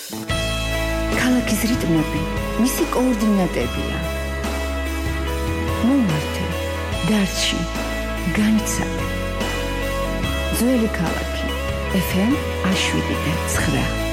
ქალაქის რიტმები მისი კოორდინატორია. მომართე, დარჩი, განიცადე. ძველი ქალაქი FM 7.9